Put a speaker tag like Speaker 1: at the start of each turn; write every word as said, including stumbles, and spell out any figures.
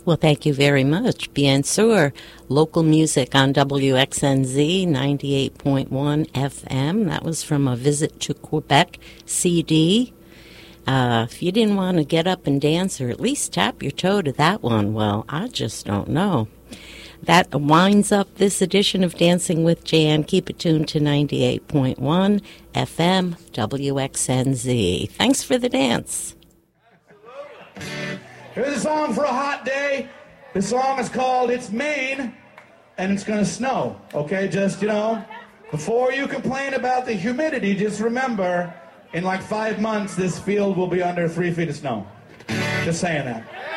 Speaker 1: Well, thank you very much. Bien sûr. Local music on W X N Z ninety-eight point one F M. That was from a Visit to Quebec C D. Uh, if you didn't want to get up and dance or at least tap your toe to that one, well, I just don't know. That winds up this edition of Dancing with Jan. Keep it tuned to ninety-eight point one F M W X N Z. Thanks for the dance.
Speaker 2: Here's a song for a hot day. This song is called It's Maine, and it's going to snow. Okay, just, you know, before you complain about the humidity, just remember, in like five months, this field will be under three feet of snow. Just saying that.